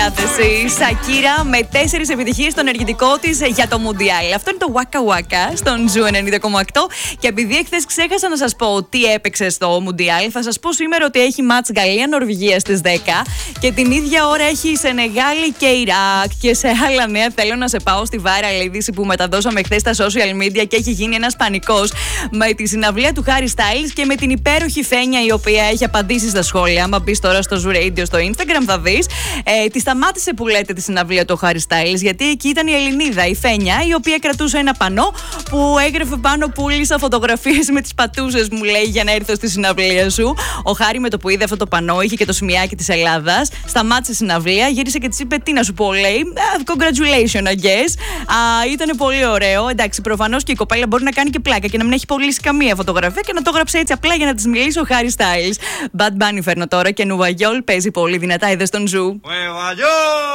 διάθεση. Σακύρα με 4 επιτυχίες στο ενεργητικό της για το Μουντιάλ. Αυτό είναι το Waka Waka στον Ζου 90,8. Και επειδή εχθές ξέχασα να σας πω τι έπαιξε στο Μουντιάλ, θα σας πω σήμερα ότι έχει μάτς Γαλλία-Νορβηγία στις 10 και την ίδια ώρα έχει Σενεγάλη και Ιράκ. Και σε άλλα νέα, θέλω να σε πάω στη viral είδηση που μεταδώσαμε χθες στα social media και έχει γίνει ένας πανικός με τη συναυλία του Harry Styles και με την υπέροχη Φένια η οποία έχει απαντήσει στα σχόλια. Άμα μπεις τώρα στο Zoo Radio στο Instagram θα δεις. Τη σταμάτησε που λέτε τη συναυλία του Harry Styles, γιατί εκεί ήταν η Ελληνίδα, η Φένια, η οποία κρατούσε ένα πανό που έγραφε πάνω πούλησα φωτογραφίες με τις πατούσες, μου λέει, για να έρθω στη συναυλία σου. Ο Χάρη με το που είδε αυτό το πανό, είχε και το σημειάκι της Ελλάδας, σταμάτησε συναυλία, γύρισε και της είπε τι να σου πω, λέει. Congratulations, I guess. Ήταν πολύ ωραίο. Εντάξει, προφανώς και η κοπέλα μπορεί να κάνει και πλάκα και να μην έχει πουλήσει καμία φωτογραφία και να το έγραψε έτσι απλά για να της μιλήσει ο Harry Styles. Bad Bunny φέρνω τώρα και Νουβαγιόλ παίζει πολύ δυνατά, είδες τον Ζου. Νουβαγιόλ!